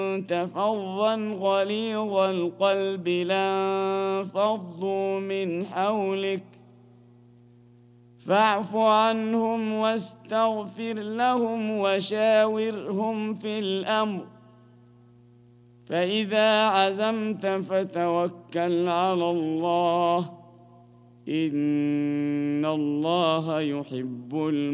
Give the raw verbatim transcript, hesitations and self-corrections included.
كنت فظا غليظ القلب لانفضوا من حولك فاعف عنهم واستغفر لهم وشاورهم في الأمر فإذا عزمت فتوكل على الله إن الله يحب المؤمنين